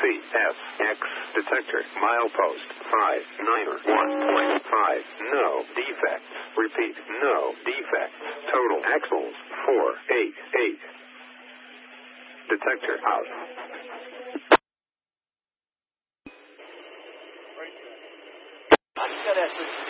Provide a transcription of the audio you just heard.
CSX detector. Milepost 591.5. No defects. Repeat, no defects. Total axles 488. Detector out. I just got to ask this.